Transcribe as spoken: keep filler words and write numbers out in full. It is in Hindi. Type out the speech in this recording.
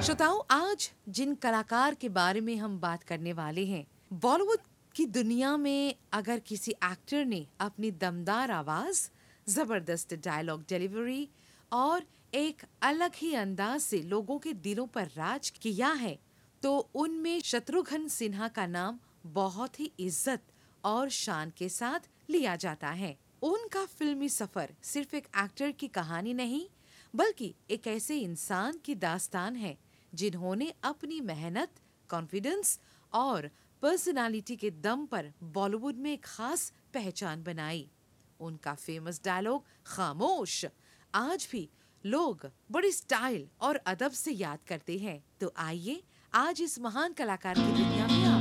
श्रोताओं, आज जिन कलाकार के बारे में हम बात करने वाले हैं, बॉलीवुड की दुनिया में अगर किसी एक्टर ने अपनी दमदार आवाज, जबरदस्त डायलॉग डिलीवरी और एक अलग ही अंदाज से लोगों के दिलों पर राज किया है, तो उनमें शत्रुघ्न सिन्हा का नाम बहुत ही इज्जत और शान के साथ लिया जाता है। उनका फिल्मी सफर सिर्फ एक एक्टर की कहानी नहीं, बल्कि एक ऐसे इंसान की दास्तान है जिन्होंने अपनी मेहनत, कॉन्फिडेंस और पर्सनालिटी के दम पर बॉलीवुड में एक खास पहचान बनाई। उनका फेमस डायलॉग खामोश आज भी लोग बड़ी स्टाइल और अदब से याद करते हैं। तो आइए आज इस महान कलाकार की दुनिया